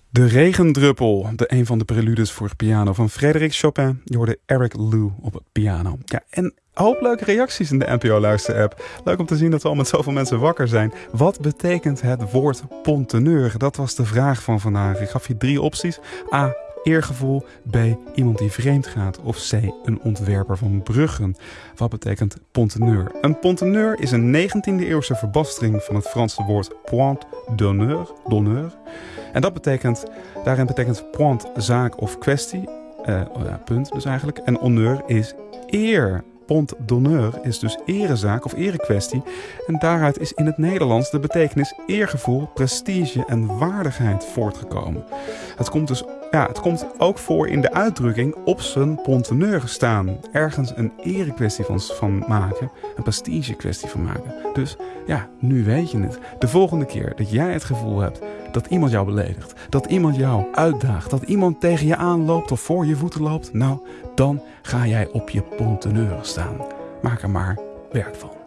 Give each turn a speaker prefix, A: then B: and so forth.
A: De regendruppel, een van de preludes voor piano van Frédéric Chopin. Je hoorde Eric Lou op het piano. Ja, en een hoop leuke reacties in de NPO-luisterapp. Leuk om te zien dat we al met zoveel mensen wakker zijn. Wat betekent het woord ponteneur? Dat was de vraag van vandaag. Ik gaf je 3 opties. A. Eergevoel. B. Iemand die vreemd gaat. Of C. Een ontwerper van bruggen. Wat betekent ponteneur? Een ponteneur is een 19e eeuwse verbastering van het Franse woord point d'honneur. En dat betekent, daarin betekent point zaak of kwestie. Punt dus eigenlijk. En honneur is eer. Point d'honneur is dus erezaak of erekwestie. En daaruit is in het Nederlands de betekenis eergevoel, prestige en waardigheid voortgekomen. Het komt ook voor in de uitdrukking op zijn ponteneur staan. Ergens een erekwestie van maken, een prestige kwestie van maken. Dus ja, nu weet je het. De volgende keer dat jij het gevoel hebt dat iemand jou beledigt, dat iemand jou uitdaagt, dat iemand tegen je aanloopt of voor je voeten loopt, nou, dan ga jij op je ponteneur staan. Maak er maar werk van.